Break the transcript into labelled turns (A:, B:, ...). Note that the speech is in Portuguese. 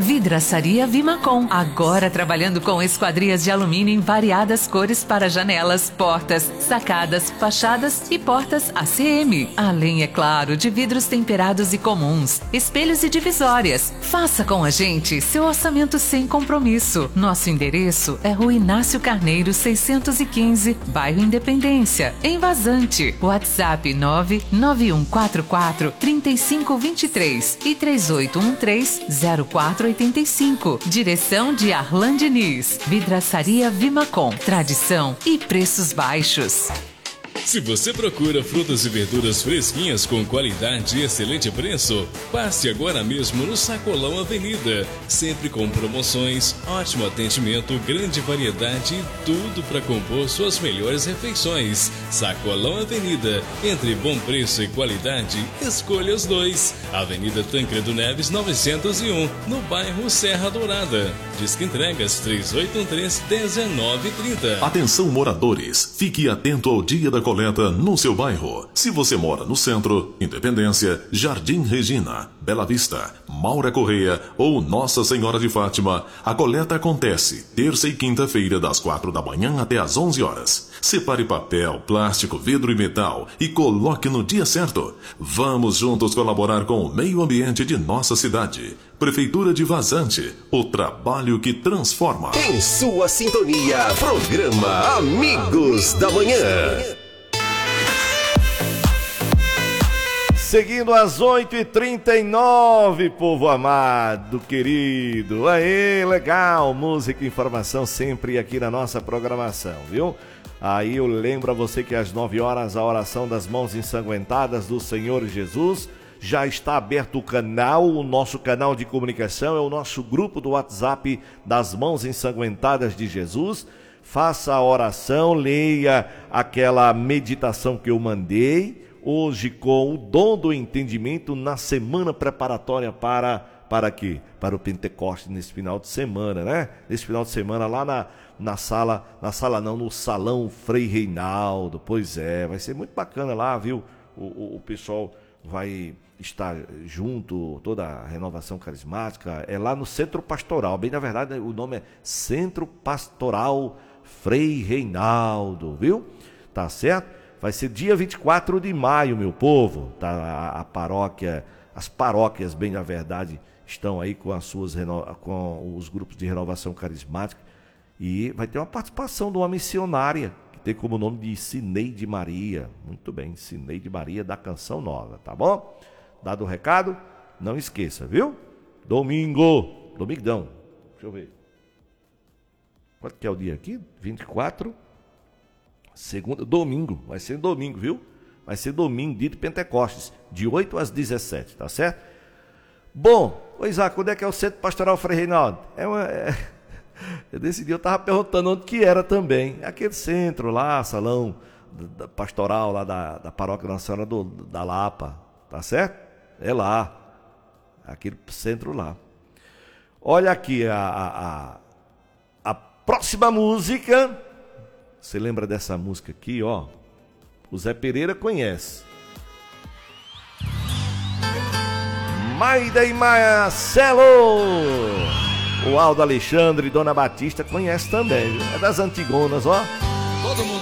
A: Vidraçaria Vimacom, agora trabalhando com esquadrias de alumínio em variadas cores para janelas, portas, sacadas, fachadas e portas ACM. Além, é claro, de vidros temperados e comuns, espelhos e divisórias. Faça com a gente seu orçamento sem compromisso. Nosso endereço é Rua Inácio Carneiro 615, bairro Independência, em Vazante. WhatsApp 99144 3523 e 3813-0485. Direção de Arlan Diniz. Vidraçaria Vimacom. Tradição e preços baixos.
B: Se você procura frutas e verduras fresquinhas com qualidade e excelente preço, passe agora mesmo no Sacolão Avenida. Sempre com promoções, ótimo atendimento, grande variedade e tudo para compor suas melhores refeições. Sacolão Avenida. Entre bom preço e qualidade, escolha os dois. Avenida Tancredo Neves 901, no bairro Serra Dourada. Disque entregas 3813-1930.
C: Atenção, moradores, fique atento ao dia da coleta no seu bairro. Se você mora no centro, Independência, Jardim Regina, Bela Vista, Maura Correia ou Nossa Senhora de Fátima, a coleta acontece terça e quinta-feira das 4 da manhã até às 11 horas. Separe papel, plástico, vidro e metal e coloque no dia certo. Vamos juntos colaborar com o meio ambiente de nossa cidade. Prefeitura de Vazante, o trabalho que transforma.
D: Em sua sintonia, programa Amigos da Manhã.
E: Seguindo às 8h39, povo amado, querido. Aê, legal, música e informação sempre aqui na nossa programação, viu? Aí eu lembro a você que às 9 horas a oração das mãos ensanguentadas do Senhor Jesus. Já está aberto o canal, o nosso canal de comunicação, é o nosso grupo do WhatsApp das Mãos Ensanguentadas de Jesus. Faça a oração, leia aquela meditação que eu mandei, hoje com o dom do entendimento na semana preparatória para quê? Para o Pentecostes nesse final de semana, né? Nesse final de semana lá no Salão Frei Reinaldo. Pois é, vai ser muito bacana lá, viu? O pessoal vai estar junto, toda a renovação carismática, é lá no Centro Pastoral, bem na verdade o nome é Centro Pastoral Frei Reinaldo, viu? Tá certo? Vai ser dia 24 de maio, meu povo, tá? A paróquia, as paróquias, bem na verdade, estão aí com com os grupos de renovação carismática e vai ter uma participação de uma missionária que tem como nome de Cineide Maria. Muito bem, Cineide Maria da Canção Nova, tá bom? Dado o recado, não esqueça, viu? Domingão. Deixa eu ver. Quanto que é o dia aqui? 24. Segunda, domingo. Vai ser domingo, viu? Vai ser domingo, dia de Pentecostes, de 8 às 17, tá certo? Bom, Isaac, onde é que é o Centro Pastoral Frei Reinaldo? Eu decidi, eu estava perguntando onde que era também. Aquele centro lá, salão pastoral lá da paróquia Nossa Senhora da Lapa, tá certo? É lá, aquele centro lá. Olha aqui a próxima música. Você lembra dessa música aqui, ó? O Zé Pereira conhece. Maida e Marcelo. O Aldo Alexandre e Dona Batista conhece também, viu? É das antigonas, ó.